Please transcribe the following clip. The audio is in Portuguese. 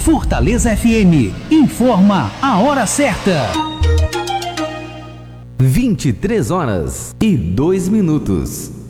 Fortaleza FM informa a hora certa. 23 horas e 2 minutos.